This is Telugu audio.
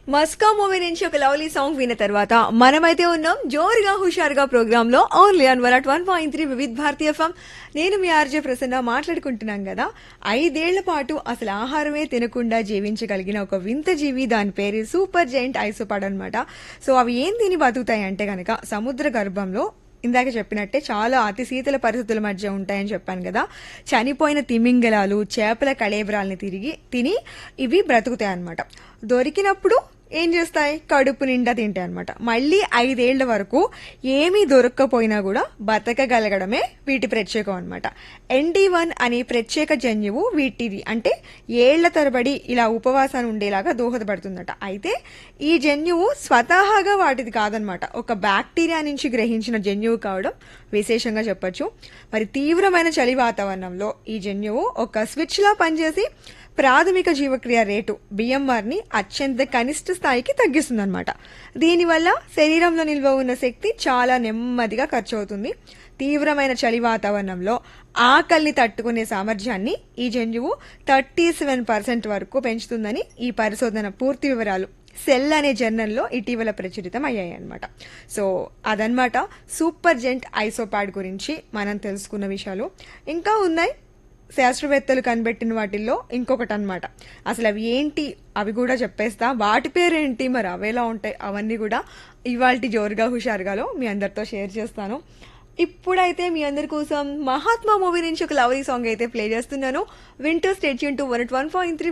మస్కా మూవీ నుంచి ఒక లవ్లీ సాంగ్ విన్న తర్వాత మనమైతే ఉన్నాం జోరుగా హుషారుగా ప్రోగ్రామ్ లో only on 101.3 Vividh Bharatiya FM. నేను మీ ఆర్జే ప్రసన్న మాట్లాడుకుంటున్నాం కదా. 5 ఏళ్ల పాటు అసలు ఆహారమే తినకుండా జీవించగలిగిన ఒక వింత జీవి, దాని పేరు సూపర్ జైంట్ ఐసోపాడ్ అనమాట. సో అవి ఏం తిని బతుకుతాయి అంటే గనక సముద్ర గర్భంలో ఇందాక చెప్పినట్టే చాలా అతి శీతల పరిస్థితుల మధ్య ఉంటాయని చెప్పాను కదా. చనిపోయిన తిమింగలాలు, చేపల కళేబరాల్ని తిని ఇవి బ్రతుకుతాయి అన్నమాట. దొరికినప్పుడు ఏం చేస్తాయి, కడుపు నిండా తింటాయి అనమాట. మళ్ళీ 5 ఏళ్ల వరకు ఏమీ దొరక్కపోయినా కూడా బతకగలగడమే వీటి ప్రత్యేకం అనమాట. ND1 అనే ప్రత్యేక జన్యువు వీటిది అంటే ఏళ్ల తరబడి ఇలా ఉపవాసాన్ని ఉండేలాగా దోహదపడుతుందట. అయితే ఈ జన్యువు స్వతహాగా వాటిది కాదనమాట, ఒక బ్యాక్టీరియా నుంచి గ్రహించిన జన్యువు కావడం విశేషంగా చెప్పొచ్చు. మరి తీవ్రమైన చలి వాతావరణంలో ఈ జన్యువు ఒక స్విచ్ లా పనిచేసి ప్రాథమిక జీవక్రియ రేటు BMR ని అత్యంత కనిష్ట స్థాయికి తగ్గిస్తుందన్నమాట. దీనివల్ల శరీరంలో నిల్వ ఉన్న శక్తి చాలా నెమ్మదిగా ఖర్చు అవుతుంది. తీవ్రమైన చలి వాతావరణంలో ఆకలిని తట్టుకునే సామర్థ్యాన్ని ఈ జన్యువు 37% వరకు పెంచుతుందని ఈ పరిశోధన పూర్తి వివరాలు సెల్ అనే జర్నల్లో ఇటీవల ప్రచురితం అయ్యాయి అనమాట. సో అదనమాట సూపర్ జెంట్ ఐసోపాడ్ గురించి మనం తెలుసుకున్న విషయాలు. ఇంకా ఉన్నాయి శాస్త్రవేత్తలు కనిపెట్టిన వాటిల్లో ఇంకొకటి అనమాట. అసలు అవి ఏంటి అవి కూడా చెప్పేస్తా, వాటి పేరేంటి, మరి అవేలా ఉంటాయి, అవన్నీ కూడా ఇవాల్టి జోరుగా హుషారుగాలో మీ అందరితో షేర్ చేస్తాను. ఇప్పుడైతే మీ అందరి కోసం మహాత్మా మూవీ నుంచి ఒక లవ్లీ సాంగ్ అయితే ప్లే చేస్తున్నాను. వింటూ స్టేట్ ట్యూన్ టు 101.3